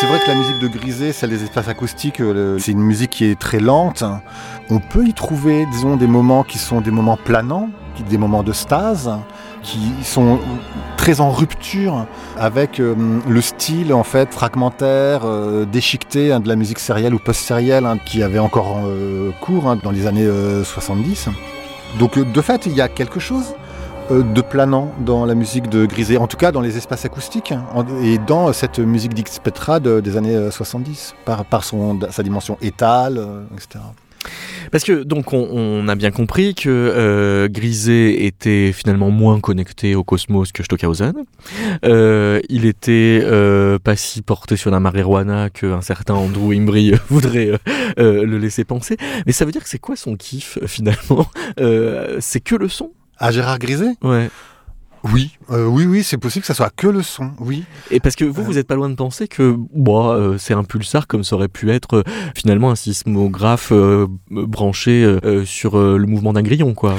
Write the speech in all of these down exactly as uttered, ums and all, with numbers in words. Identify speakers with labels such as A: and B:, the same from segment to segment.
A: c'est vrai que la musique de Grisey, celle des espaces acoustiques, le, c'est une musique qui est très lente. On peut y trouver, disons, des moments qui sont des moments planants, des moments de stase, qui sont très en rupture avec euh, le style en fait fragmentaire, euh, déchiqueté hein, de la musique sérielle ou post-sérielle hein, qui avait encore euh, cours hein, dans les années euh, soixante-dix. Donc euh, de fait, il y a quelque chose de planant dans la musique de Grisey, en tout cas dans les espaces acoustiques et dans cette musique d'X Petra de, des années soixante-dix, par, par son, sa dimension étale, et cetera.
B: Parce que donc on, on a bien compris que euh, Grisey était finalement moins connecté au cosmos que Stockhausen. Euh, il était euh, pas si porté sur la marijuana qu'un certain Andrew Imbrie voudrait euh, euh, le laisser penser. Mais ça veut dire que c'est quoi son kiff finalement euh, C'est que le son
A: À Gérard Grisey ?
B: Ouais.
A: Oui, euh, oui, oui, c'est possible que ça soit que le son, oui.
B: Et parce que vous, vous n'êtes pas loin de penser que bon, euh, c'est un pulsar comme ça aurait pu être euh, finalement un sismographe euh, branché euh, sur euh, le mouvement d'un grillon, quoi.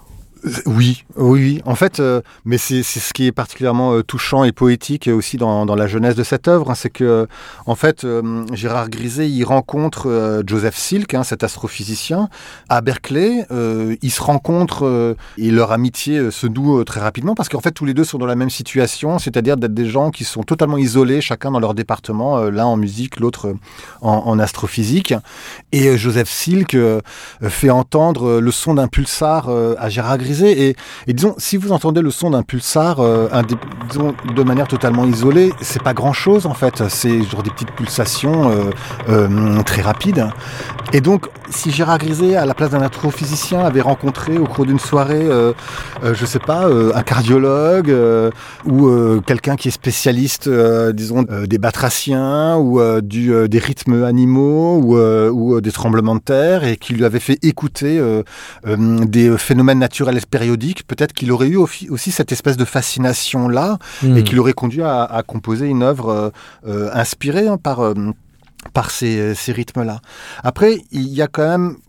A: Oui, oui, oui. En fait, euh, mais c'est, c'est ce qui est particulièrement euh, touchant et poétique aussi dans, dans la jeunesse de cette œuvre, hein, c'est que, euh, en fait, euh, Gérard Grisey, il rencontre euh, Joseph Silk, hein, cet astrophysicien, à Berkeley. Euh, ils se rencontrent euh, et leur amitié euh, se noue euh, très rapidement parce qu'en fait, tous les deux sont dans la même situation, c'est-à-dire d'être des gens qui sont totalement isolés, chacun dans leur département, euh, l'un en musique, l'autre euh, en, en astrophysique. Et euh, Joseph Silk euh, fait entendre euh, le son d'un pulsar euh, à Gérard Grisey. Et, et disons, si vous entendez le son d'un pulsar euh, un, disons, de manière totalement isolée, c'est pas grand-chose en fait. C'est genre des petites pulsations euh, euh, très rapides. Et donc, si Gérard Grisey, à la place d'un astrophysicien, avait rencontré au cours d'une soirée, euh, euh, je sais pas, euh, un cardiologue euh, ou euh, quelqu'un qui est spécialiste, euh, disons, euh, des batraciens ou euh, du, euh, des rythmes animaux ou, euh, ou euh, des tremblements de terre et qui lui avait fait écouter euh, euh, des phénomènes naturels périodiques, peut-être qu'il aurait eu aussi cette espèce de fascination-là mmh. et qui l'aurait conduit à, à composer une œuvre euh, euh, inspirée hein, par... Euh, par ces, ces rythmes-là. Après, il y a quand même...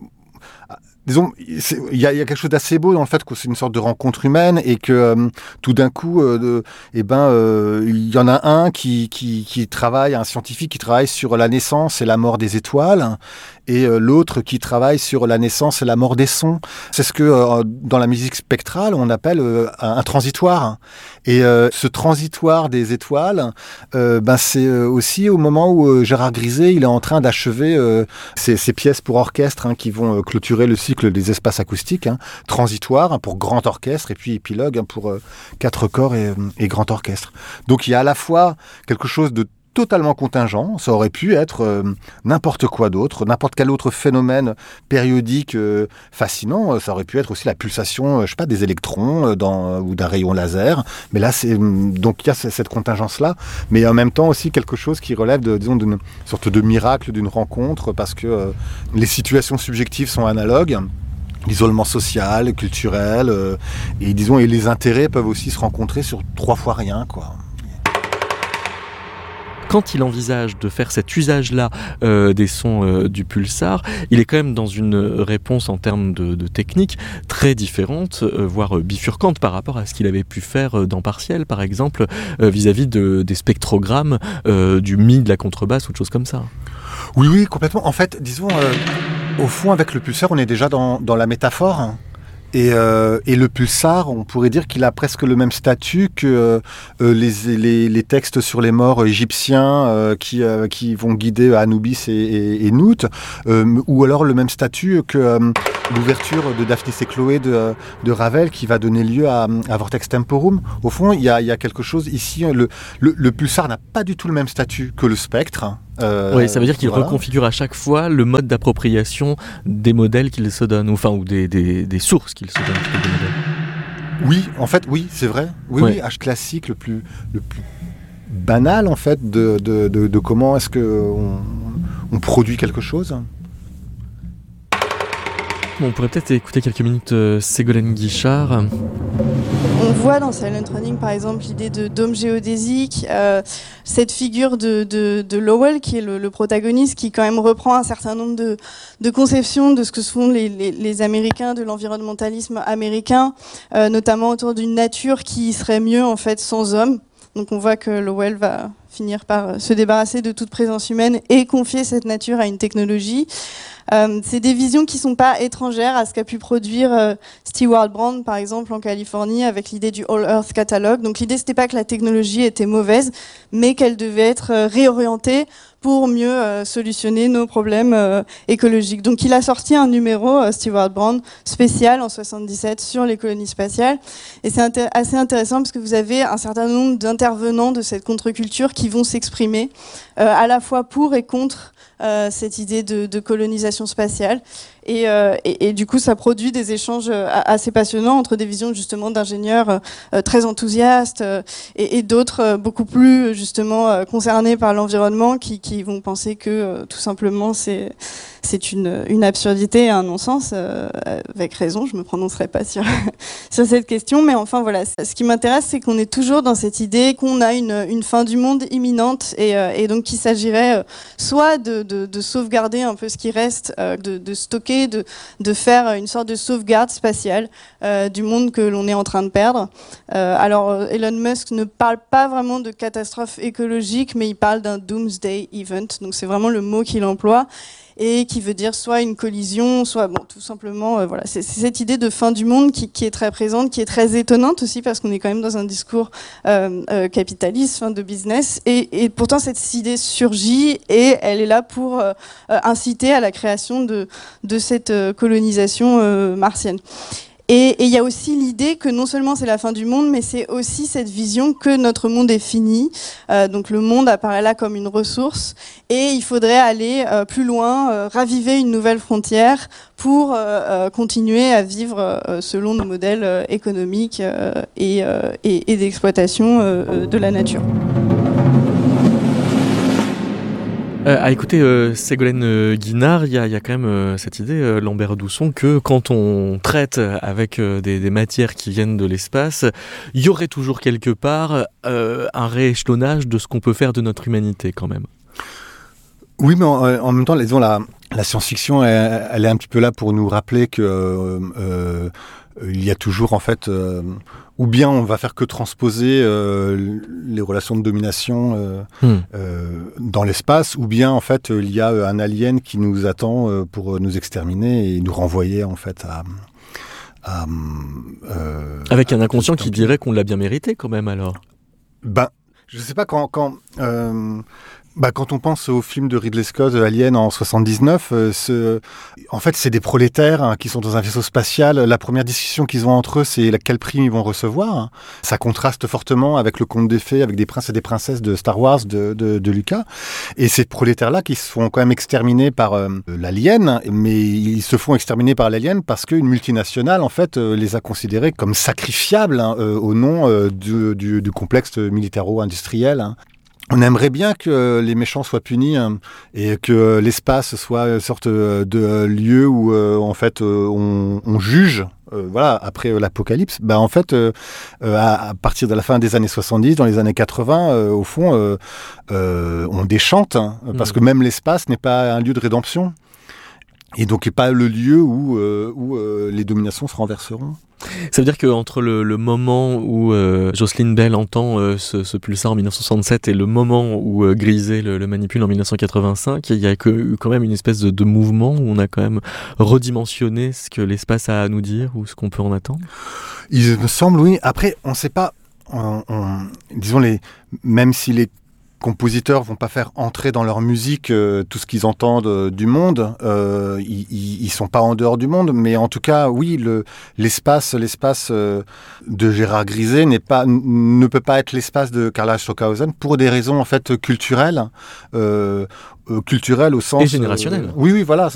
A: Disons, il y, y a quelque chose d'assez beau dans le fait que c'est une sorte de rencontre humaine et que euh, tout d'un coup, euh, de, eh ben, euh, il y en a un qui, qui, qui travaille, un scientifique qui travaille sur la naissance et la mort des étoiles et euh, l'autre qui travaille sur la naissance et la mort des sons. C'est ce que euh, dans la musique spectrale, on appelle euh, un, un transitoire. Et euh, ce transitoire des étoiles, euh, ben, c'est euh, aussi au moment où euh, Gérard Grisey il est en train d'achever euh, ses, ses pièces pour orchestre hein, qui vont euh, clôturer le cycle des espaces acoustiques, hein, transitoire hein, pour grand orchestre et puis épilogue hein, pour euh, quatre corps et, et grand orchestre. Donc il y a à la fois quelque chose de totalement contingent, ça aurait pu être euh, n'importe quoi d'autre, n'importe quel autre phénomène périodique euh, fascinant, ça aurait pu être aussi la pulsation, euh, je sais pas, des électrons euh, dans, ou d'un rayon laser, mais là c'est donc il y a cette contingence-là, mais en même temps aussi quelque chose qui relève de, disons, d'une sorte de miracle, d'une rencontre, parce que euh, les situations subjectives sont analogues. L'isolement social, culturel, euh, et disons, et les intérêts peuvent aussi se rencontrer sur trois fois rien, quoi.
B: Quand il envisage de faire cet usage-là euh, des sons euh, du pulsar, il est quand même dans une réponse en termes de, de technique très différente, euh, voire bifurcante par rapport à ce qu'il avait pu faire dans Partiel, par exemple, euh, vis-à-vis de, des spectrogrammes euh, du mi, de la contrebasse ou de choses comme ça.
A: Oui, oui, complètement. En fait, disons, euh, au fond, avec le pulsar, on est déjà dans, dans la métaphore. Et, euh, et le pulsar, on pourrait dire qu'il a presque le même statut que euh, les, les, les textes sur les morts égyptiens euh, qui, euh, qui vont guider Anubis et, et, et Nout, euh, ou alors le même statut que euh, l'ouverture de Daphnis et Chloé de, de Ravel qui va donner lieu à, à Vortex Temporum. Au fond, il y a, il y a quelque chose ici, le, le, le pulsar n'a pas du tout le même statut que le spectre.
B: Euh, oui, ça veut dire qu'il voilà. reconfigure à chaque fois le mode d'appropriation des modèles qu'il se donne, enfin, ou des, des, des sources qu'il se donne. Des modèles.
A: Oui, en fait, oui, c'est vrai. Oui, ouais. oui, H classique, le plus, le plus banal, en fait, de, de, de, de comment est-ce qu'on on produit quelque chose.
B: Bon, on pourrait peut-être écouter quelques minutes euh, Ségolène Guichard.
C: On voit dans Silent Running, par exemple, l'idée de dôme géodésique, euh, cette figure de, de, de Lowell, qui est le, le protagoniste, qui quand même reprend un certain nombre de, de conceptions de ce que sont les, les, les Américains, de l'environnementalisme américain, euh, notamment autour d'une nature qui serait mieux en fait sans hommes. Donc on voit que Lowell va finir par se débarrasser de toute présence humaine et confier cette nature à une technologie. Euh, c'est des visions qui sont pas étrangères à ce qu'a pu produire euh, Stewart Brand, par exemple, en Californie, avec l'idée du All Earth Catalog. Donc l'idée, c'était pas que la technologie était mauvaise, mais qu'elle devait être euh, réorientée pour mieux euh, solutionner nos problèmes euh, écologiques. Donc il a sorti un numéro, euh, Stewart Brand, spécial en soixante-dix-sept sur les colonies spatiales. Et c'est inté- assez intéressant parce que vous avez un certain nombre d'intervenants de cette contre-culture qui vont s'exprimer euh, à la fois pour et contre Euh, cette idée de, de colonisation spatiale. Et, euh, et, et du coup, ça produit des échanges euh, assez passionnants entre des visions justement d'ingénieurs euh, très enthousiastes euh, et, et d'autres euh, beaucoup plus justement euh, concernés par l'environnement qui, qui vont penser que euh, tout simplement c'est c'est une, une absurdité, un non-sens, euh, avec raison, je me prononcerai pas sur, sur cette question, mais enfin voilà, ce qui m'intéresse, c'est qu'on est toujours dans cette idée qu'on a une, une fin du monde imminente et, euh, et donc qu'il s'agirait euh, soit de, de, de sauvegarder un peu ce qui reste, euh, de, de stocker, de, de faire une sorte de sauvegarde spatiale euh, du monde que l'on est en train de perdre. Euh, alors Elon Musk ne parle pas vraiment de catastrophe écologique, mais il parle d'un doomsday event, donc c'est vraiment le mot qu'il emploie, et qui veut dire soit une collision, soit bon, tout simplement, euh, voilà, c'est, c'est cette idée de fin du monde qui, qui est très présente, qui est très étonnante aussi parce qu'on est quand même dans un discours euh, euh, capitaliste, fin de business, et, et pourtant cette idée surgit et elle est là pour euh, inciter à la création de, de cette euh, colonisation euh, martienne. Et il y a aussi l'idée que non seulement c'est la fin du monde, mais c'est aussi cette vision que notre monde est fini. Euh, donc le monde apparaît là comme une ressource et il faudrait aller euh, plus loin, euh, raviver une nouvelle frontière pour euh, euh, continuer à vivre euh, selon nos modèles euh, économiques euh, et, euh, et, et d'exploitation euh, de la nature.
B: Euh, à écouter euh, Ségolène euh, Guinard, il y, y a quand même euh, cette idée, euh, Lambert Dousson, que quand on traite avec euh, des, des matières qui viennent de l'espace, il y aurait toujours quelque part euh, un rééchelonnage de ce qu'on peut faire de notre humanité quand même.
A: Oui, mais en, en même temps, disons, la, la science-fiction, elle, elle est un petit peu là pour nous rappeler que euh, euh, il y a toujours en fait, euh, ou bien on va faire que transposer euh, les relations de domination euh, hmm. euh, dans l'espace, ou bien en fait il y a un alien qui nous attend euh, pour nous exterminer et nous renvoyer en fait à... à
B: euh, Avec un inconscient qui dirait qu'on l'a bien mérité quand même alors.
A: Ben, je sais pas quand... quand euh, Bah, quand on pense au film de Ridley Scott, Alien, en soixante-dix-neuf, euh, ce... en fait, c'est des prolétaires hein, qui sont dans un vaisseau spatial. La première discussion qu'ils ont entre eux, c'est quel prix ils vont recevoir. Hein. Ça contraste fortement avec le conte des fées, avec des princes et des princesses de Star Wars, de, de, de Lucas. Et ces prolétaires-là qui se font quand même exterminer par euh, l'alien, mais ils se font exterminer par l'alien parce qu'une multinationale, en fait, euh, les a considérés comme sacrifiables hein, euh, au nom euh, du, du, du complexe militaro-industriel. Hein. On aimerait bien que les méchants soient punis hein, et que l'espace soit une sorte de lieu où euh, en fait euh, on, on juge. Euh, voilà, après euh, l'apocalypse, bah en fait, euh, euh, à, à partir de la fin des années soixante-dix, dans les années quatre-vingts, euh, au fond, euh, euh, on déchante hein, mmh. parce que même l'espace n'est pas un lieu de rédemption et donc n'est pas le lieu où euh, où euh, les dominations se renverseront.
B: Ça veut dire qu'entre le, le moment où euh, Jocelyn Bell entend euh, ce, ce pulsar en dix-neuf cent soixante-sept et le moment où euh, Grisé le, le manipule en dix-neuf cent quatre-vingt-cinq, il y a que, eu quand même une espèce de, de mouvement où on a quand même redimensionné ce que l'espace a à nous dire ou ce qu'on peut en attendre.
A: Il me semble, oui. Après, on ne sait pas, on, on, disons, les, même si les compositeurs vont pas faire entrer dans leur musique euh, tout ce qu'ils entendent euh, du monde. Euh, ils, ils, ils sont pas en dehors du monde, mais en tout cas, oui, le, l'espace, l'espace euh, de Gérard Grisé n'est pas, ne peut pas être l'espace de Karl Stockhausen pour des raisons en fait culturelles, euh, euh, culturelles au sens
B: et générationnelles.
A: Euh, oui, oui, voilà.